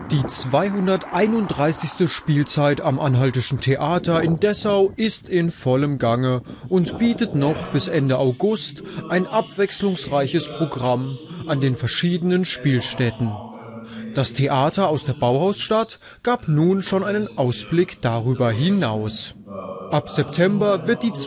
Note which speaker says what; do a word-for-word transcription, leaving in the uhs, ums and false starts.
Speaker 1: Die zweihunderteinunddreißigste Spielzeit am Anhaltischen Theater in Dessau ist in vollem Gange und bietet noch bis Ende August ein abwechslungsreiches Programm an den verschiedenen Spielstätten. Das Theater aus der Bauhausstadt gab nun schon einen Ausblick darüber hinaus. Ab September wird die